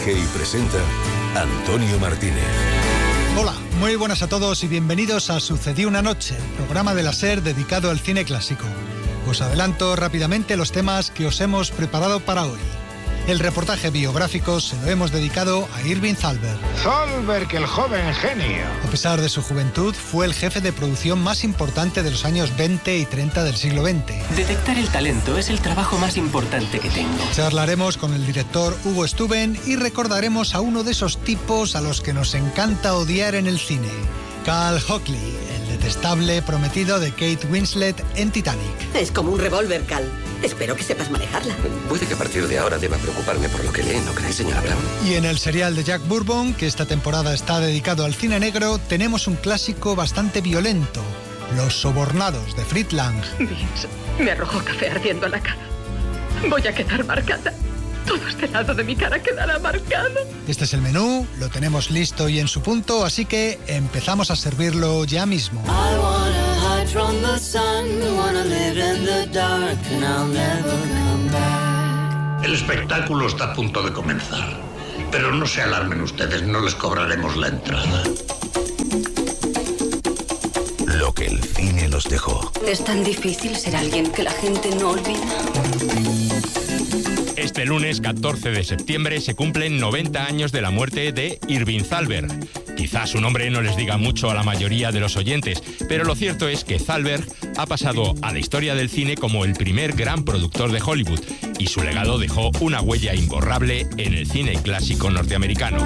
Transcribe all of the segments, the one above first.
Dirige y presenta Antonio Martínez. Hola, muy buenas a todos y bienvenidos a Sucedió una noche, el programa de la SER dedicado al cine clásico. Os adelanto rápidamente los temas que os hemos preparado para hoy. El reportaje biográfico se lo hemos dedicado a Irving Thalberg. Thalberg, el joven genio. A pesar de su juventud, fue el jefe de producción más importante de los años 20 y 30 del siglo XX. Detectar el talento es el trabajo más importante que tengo. Charlaremos con el director Hugo Stuben y recordaremos a uno de esos tipos a los que nos encanta odiar en el cine. Cal Hockley, el detestable prometido de Kate Winslet en Titanic. Es como un revólver, Cal. Espero que sepas manejarla. Puede que a partir de ahora deba preocuparme por lo que lee, ¿no cree, señora Brown? Y en el serial de Jack Bourbon, que esta temporada está dedicado al cine negro, tenemos un clásico bastante violento, Los sobornados, de Fritz Lang. Vince me arrojó café ardiendo a la cara. Voy a quedar marcada. Todo este lado de mi cara quedará marcado. Este es el menú, lo tenemos listo y en su punto, así que empezamos a servirlo ya mismo. El espectáculo está a punto de comenzar, pero no se alarmen ustedes, no les cobraremos la entrada. Lo que el cine nos dejó. Es tan difícil ser alguien que la gente no olvida. Este lunes 14 de septiembre se cumplen 90 años de la muerte de Irving Thalberg. Quizás su nombre no les diga mucho a la mayoría de los oyentes, pero lo cierto es que Thalberg ha pasado a la historia del cine como el primer gran productor de Hollywood y su legado dejó una huella imborrable en el cine clásico norteamericano.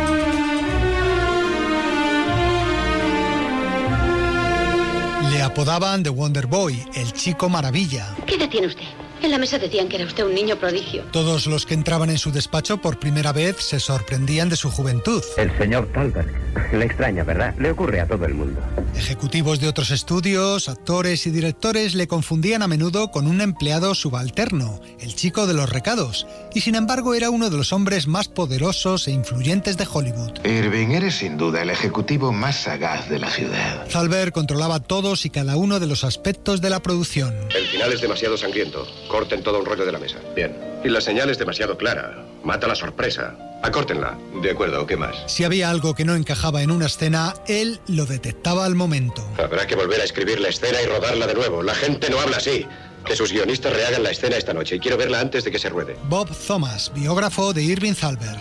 Le apodaban The Wonder Boy, el chico maravilla. ¿Qué edad tiene usted? En la mesa decían que era usted un niño prodigio. Todos los que entraban en su despacho por primera vez se sorprendían de su juventud. El señor Thalberg. Le extraña, ¿verdad? Le ocurre a todo el mundo. Ejecutivos de otros estudios, actores y directores le confundían a menudo con un empleado subalterno, el chico de los recados, y sin embargo era uno de los hombres más poderosos e influyentes de Hollywood. Irving, eres sin duda el ejecutivo más sagaz de la ciudad. Thalberg controlaba todos y cada uno de los aspectos de la producción. El final es demasiado sangriento. Corten todo un rollo de la mesa. Bien. Y la señal es demasiado clara. Mata la sorpresa. Acórtenla. De acuerdo, ¿qué más? Si había algo que no encajaba en una escena, él lo detectaba al momento. Habrá que volver a escribir la escena y rodarla de nuevo. La gente no habla así. Que sus guionistas rehagan la escena esta noche y quiero verla antes de que se ruede. Bob Thomas, biógrafo de Irving Thalberg.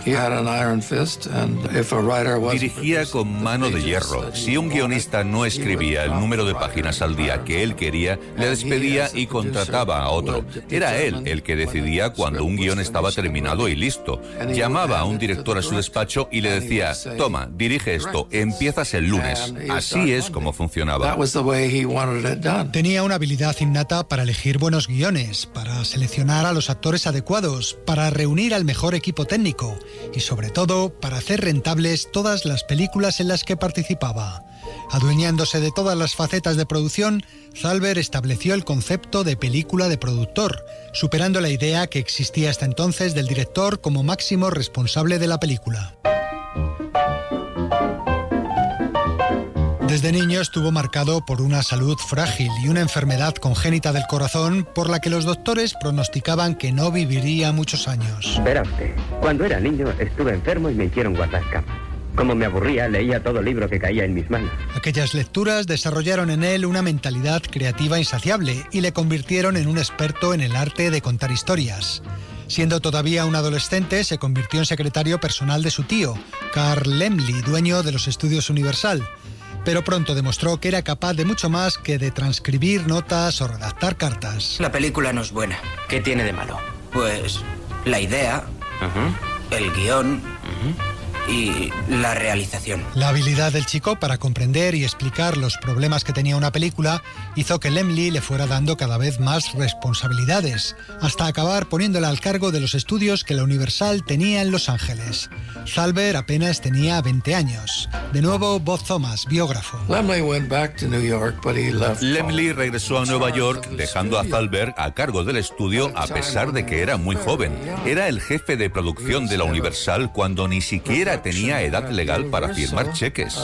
Dirigía con mano de hierro. Si un guionista no escribía el número de páginas al día que él quería, le despedía y contrataba a otro. Era él el que decidía cuando un guión estaba terminado y listo. Llamaba a un director a su despacho y le decía: toma, dirige esto, empiezas el lunes. Así es como funcionaba. Tenía una habilidad innata para elegir buenos guiones, para seleccionar a los actores adecuados, para reunir al mejor equipo técnico y sobre todo para hacer rentables todas las películas en las que participaba. Adueñándose de todas las facetas de producción, Thalberg estableció el concepto de película de productor, superando la idea que existía hasta entonces del director como máximo responsable de la película. Desde niño estuvo marcado por una salud frágil y una enfermedad congénita del corazón por la que los doctores pronosticaban que no viviría muchos años. Verá usted, cuando era niño estuve enfermo y me hicieron guardar cama. Como me aburría, leía todo libro que caía en mis manos. Aquellas lecturas desarrollaron en él una mentalidad creativa insaciable y le convirtieron en un experto en el arte de contar historias. Siendo todavía un adolescente, se convirtió en secretario personal de su tío, Carl Laemmle, dueño de los estudios Universal. Pero pronto demostró que era capaz de mucho más que de transcribir notas o redactar cartas. La película no es buena. ¿Qué tiene de malo? Pues la idea, el guión y la realización. La habilidad del chico para comprender y explicar los problemas que tenía una película hizo que Laemmle le fuera dando cada vez más responsabilidades, hasta acabar poniéndola al cargo de los estudios que la Universal tenía en Los Ángeles. Thalberg apenas tenía 20 años. De nuevo, Bob Thomas, biógrafo. Laemmle regresó a Nueva York dejando a Thalberg a cargo del estudio a pesar de que era muy joven. Era el jefe de producción de la Universal cuando ni siquiera siquiera tenía edad legal para firmar cheques.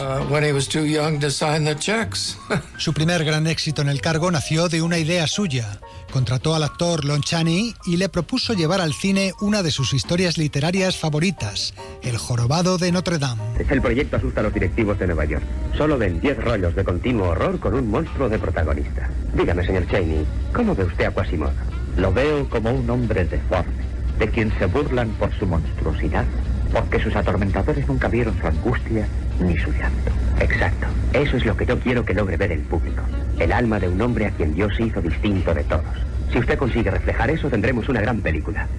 Su primer gran éxito en el cargo nació de una idea suya. Contrató al actor Lon Chaney y le propuso llevar al cine una de sus historias literarias favoritas, El jorobado de Notre Dame. El proyecto asusta a los directivos de Nueva York. Solo ven 10 rollos de continuo horror con un monstruo de protagonista. Dígame, señor Chaney, ¿cómo ve usted a Quasimodo? Lo veo como un hombre deforme, de quien se burlan por su monstruosidad, porque sus atormentadores nunca vieron su angustia ni su llanto. Exacto. Eso es lo que yo quiero que logre ver el público. El alma de un hombre a quien Dios hizo distinto de todos. Si usted consigue reflejar eso, tendremos una gran película.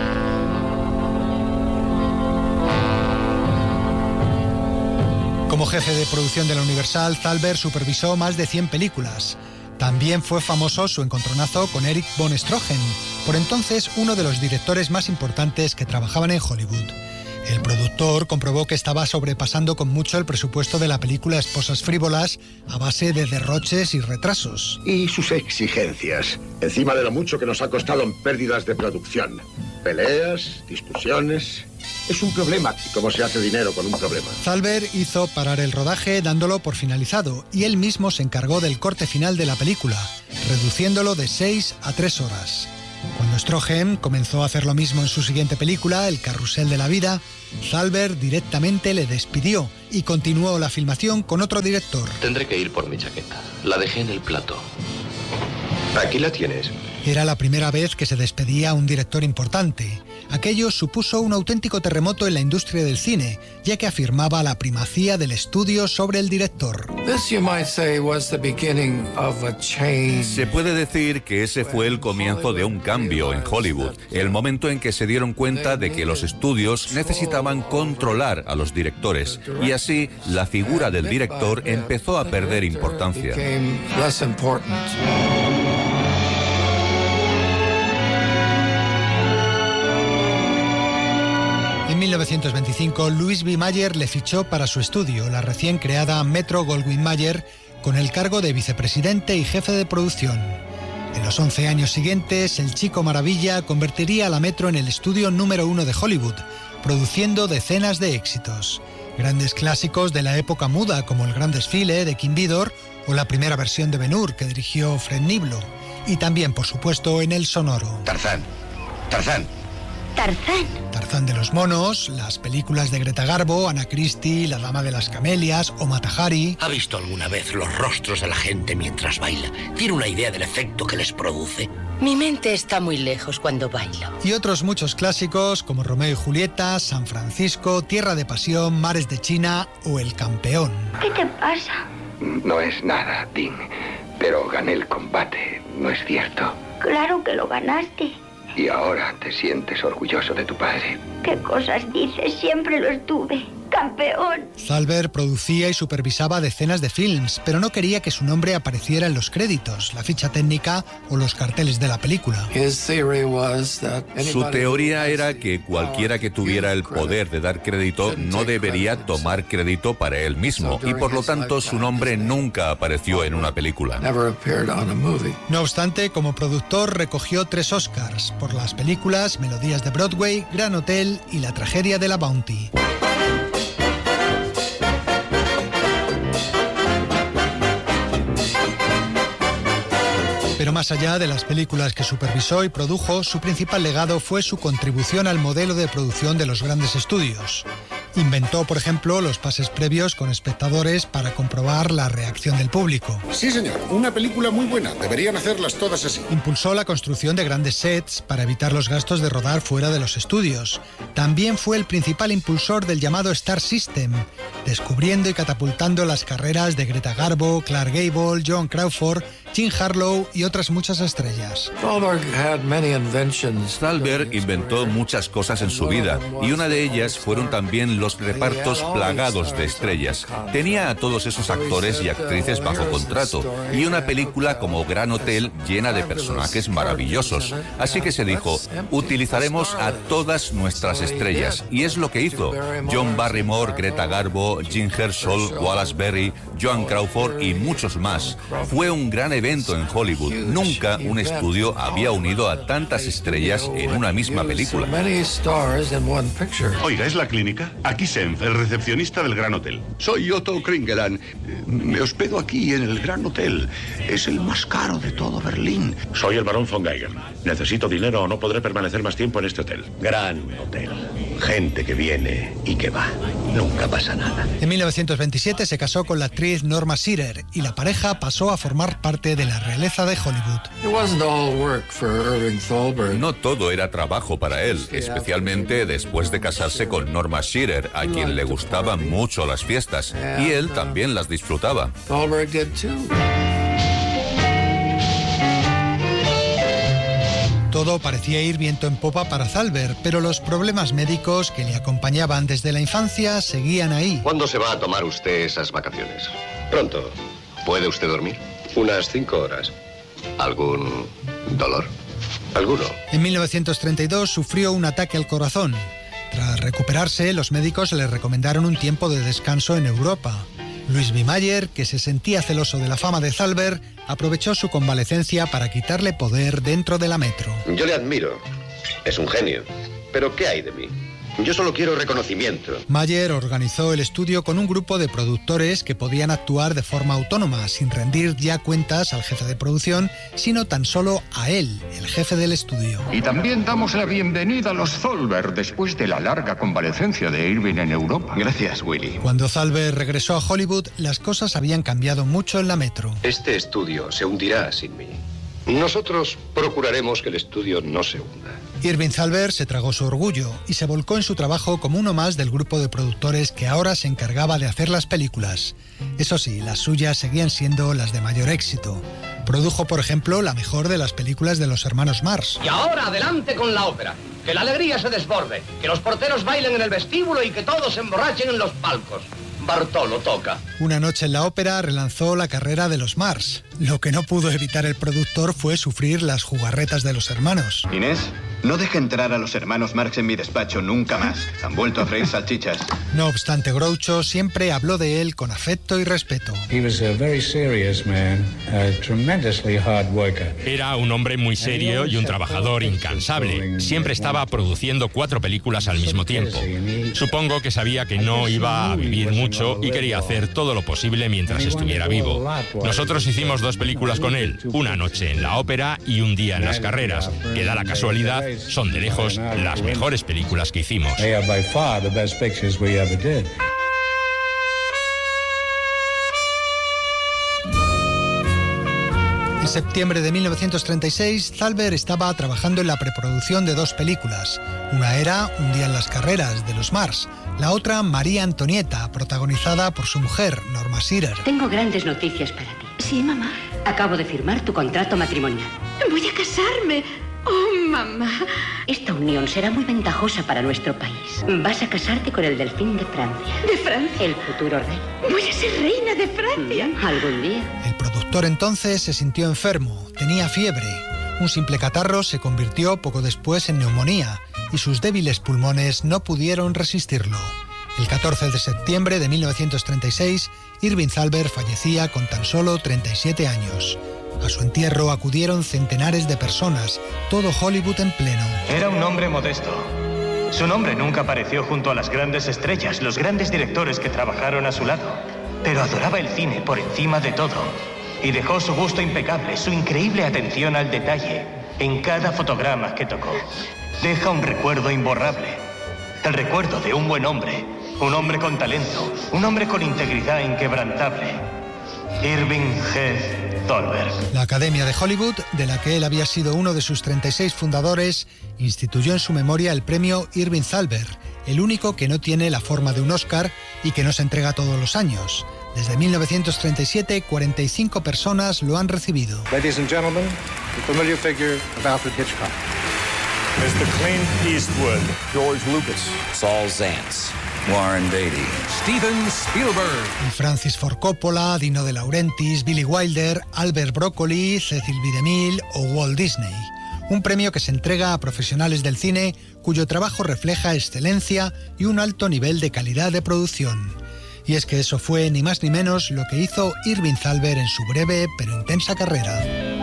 Como jefe de producción de la Universal, Thalberg supervisó más de 100 películas. También fue famoso su encontronazo con Erich von Stroheim, por entonces uno de los directores más importantes que trabajaban en Hollywood. El productor comprobó que estaba sobrepasando con mucho el presupuesto de la película Esposas frívolas a base de derroches y retrasos. Y sus exigencias, encima de lo mucho que nos ha costado en pérdidas de producción. Peleas, discusiones... Es un problema. ¿Y cómo se hace dinero con un problema? Thalberg hizo parar el rodaje dándolo por finalizado y él mismo se encargó del corte final de la película, reduciéndolo de 6 a 3 horas. Cuando Stroheim comenzó a hacer lo mismo en su siguiente película, El carrusel de la vida, Thalberg directamente le despidió y continuó la filmación con otro director. Tendré que ir por mi chaqueta. La dejé en el plató. Aquí la tienes. Era la primera vez que se despedía a un director importante. Aquello supuso un auténtico terremoto en la industria del cine, ya que afirmaba la primacía del estudio sobre el director. Se puede decir que ese fue el comienzo de un cambio en Hollywood, el momento en que se dieron cuenta de que los estudios necesitaban controlar a los directores, y así la figura del director empezó a perder importancia. En 1925, Louis B. Mayer le fichó para su estudio, la recién creada Metro-Goldwyn-Mayer, con el cargo de vicepresidente y jefe de producción. En los 11 años siguientes, el Chico Maravilla convertiría a la Metro en el estudio número 1 de Hollywood, produciendo decenas de éxitos. Grandes clásicos de la época muda, como El Gran Desfile, de Kim Vidor, o la primera versión de Ben-Hur, que dirigió Fred Niblo. Y también, por supuesto, en el sonoro. Tarzán. Tarzán. Tarzán. Tarzán de los monos, las películas de Greta Garbo, Anna Christie, La dama de las camelias o Mata Hari. ¿Ha visto alguna vez los rostros de la gente mientras baila? ¿Tiene una idea del efecto que les produce? Mi mente está muy lejos cuando bailo. Y otros muchos clásicos como Romeo y Julieta, San Francisco, Tierra de Pasión, Mares de China o El Campeón. ¿Qué te pasa? No es nada, Dean. Pero gané el combate, ¿no es cierto? Claro que lo ganaste. Y ahora te sientes orgulloso de tu padre. ¿Qué cosas dices? Siempre lo estuve. ¡Campeón! Thalberg producía y supervisaba decenas de films, pero no quería que su nombre apareciera en los créditos, la ficha técnica o los carteles de la película. Su teoría era que cualquiera que tuviera el poder de dar crédito no debería tomar crédito para él mismo, y por lo tanto su nombre nunca apareció en una película. No obstante, como productor recogió 3 Oscars por las películas Melodías de Broadway, Gran Hotel y La tragedia de la Bounty. Pero más allá de las películas que supervisó y produjo, su principal legado fue su contribución al modelo de producción de los grandes estudios. Inventó, por ejemplo, los pases previos con espectadores para comprobar la reacción del público. Sí, señor. Una película muy buena. Deberían hacerlas todas así. Impulsó la construcción de grandes sets para evitar los gastos de rodar fuera de los estudios. También fue el principal impulsor del llamado Star System, descubriendo y catapultando las carreras de Greta Garbo, Clark Gable, Joan Crawford, Jean Harlow y otras muchas estrellas. Thalberg inventó muchas cosas en su vida, y una de ellas fueron también los repartos plagados de estrellas. Tenía a todos esos actores y actrices bajo contrato, y una película como Gran Hotel llena de personajes maravillosos. Así que se dijo, utilizaremos a todas nuestras estrellas, y es lo que hizo. John Barrymore, Greta Garbo, Jean Hersholt, Wallace Beery, Joan Crawford y muchos más. Fue un gran evento evento en Hollywood. Nunca un estudio había unido a tantas estrellas en una misma película. Oiga, ¿es la clínica? Aquí Senf, el recepcionista del Gran Hotel. Soy Otto Kringeland. Me hospedo aquí en el Gran Hotel. Es el más caro de todo Berlín. Soy el barón von Geiger. Necesito dinero o no podré permanecer más tiempo en este hotel. Gran hotel. Gente que viene y que va. Nunca pasa nada. En 1927 se casó con la actriz Norma Shearer y la pareja pasó a formar parte de la realeza de Hollywood. No todo era trabajo para él, especialmente después de casarse con Norma Shearer, a quien le gustaban mucho las fiestas, y él también las disfrutaba. Todo parecía ir viento en popa para Thalberg, pero los problemas médicos que le acompañaban desde la infancia seguían ahí. ¿Cuándo se va a tomar usted esas vacaciones? Pronto. ¿Puede usted dormir? Unas 5 horas. ¿Algún dolor? ¿Alguno? En 1932 sufrió un ataque al corazón. Tras recuperarse, los médicos le recomendaron un tiempo de descanso en Europa. Louis B. Mayer, que se sentía celoso de la fama de Thalberg, aprovechó su convalecencia para quitarle poder dentro de la Metro. Yo le admiro. Es un genio. ¿Pero qué hay de mí? Yo solo quiero reconocimiento. Mayer organizó el estudio con un grupo de productores que podían actuar de forma autónoma, sin rendir ya cuentas al jefe de producción, sino tan solo a él, el jefe del estudio. Y también damos la bienvenida a los Thalberg después de la larga convalecencia de Irving en Europa. Gracias, Willy. Cuando Thalberg regresó a Hollywood, las cosas habían cambiado mucho en la Metro. Este estudio se hundirá sin mí. Nosotros procuraremos que el estudio no se hunda. Irving Thalberg se tragó su orgullo y se volcó en su trabajo como uno más del grupo de productores que ahora se encargaba de hacer las películas. Eso sí, las suyas seguían siendo las de mayor éxito. Produjo, por ejemplo, la mejor de las películas de los hermanos Marx. Y ahora adelante con la ópera. Que la alegría se desborde, que los porteros bailen en el vestíbulo y que todos se emborrachen en los palcos. Bartolo toca. Una noche en la ópera relanzó la carrera de los Marx. Lo que no pudo evitar el productor fue sufrir las jugarretas de los hermanos. Inés, no deje entrar a los hermanos Marx en mi despacho nunca más. Han vuelto a freír salchichas. No obstante, Groucho siempre habló de él con afecto y respeto. Era un hombre muy serio y un trabajador incansable. Siempre estaba produciendo 4 películas al mismo tiempo. Supongo que sabía que no iba a vivir mucho y quería hacer todo lo posible mientras estuviera vivo. Nosotros hicimos 2 películas con él, Una noche en la ópera y Un día en las carreras, que da la casualidad, son de lejos las mejores películas que hicimos. En septiembre de 1936, Thalberg estaba trabajando en la preproducción de 2 películas. Una era Un día en las carreras, de los Marx. La otra, María Antonieta, protagonizada por su mujer, Norma Shearer. Tengo grandes noticias para ti. Sí, mamá. Acabo de firmar tu contrato matrimonial. Voy a casarme. Oh, mamá. Esta unión será muy ventajosa para nuestro país. Vas a casarte con el delfín de Francia. ¿De Francia? El futuro rey. Voy a ser reina de Francia. Algún día. El productor entonces se sintió enfermo, tenía fiebre. Un simple catarro se convirtió poco después en neumonía y sus débiles pulmones no pudieron resistirlo. El 14 de septiembre de 1936, Irving Thalberg fallecía con tan solo 37 años. A su entierro acudieron centenares de personas, todo Hollywood en pleno. Era un hombre modesto. Su nombre nunca apareció junto a las grandes estrellas, los grandes directores que trabajaron a su lado. Pero adoraba el cine por encima de todo. Y dejó su gusto impecable, su increíble atención al detalle, en cada fotograma que tocó. Deja un recuerdo imborrable. El recuerdo de un buen hombre. Un hombre con talento. Un hombre con integridad inquebrantable. Irving G. Thalberg. La Academia de Hollywood, de la que él había sido uno de sus 36 fundadores, instituyó en su memoria el premio Irving Thalberg, el único que no tiene la forma de un Oscar y que no se entrega todos los años. Desde 1937, 45 personas lo han recibido. Ladies and gentlemen, the familiar figure of Alfred Hitchcock. Mr. Clint Eastwood. George Lucas. Saul Zaentz. Warren Beatty. Steven Spielberg. Y Francis Ford Coppola, Dino De Laurentiis, Billy Wilder, Albert Broccoli, Cecil B. DeMille o Walt Disney. Un premio que se entrega a profesionales del cine cuyo trabajo refleja excelencia y un alto nivel de calidad de producción. Y es que eso fue ni más ni menos lo que hizo Irving Thalberg en su breve pero intensa carrera.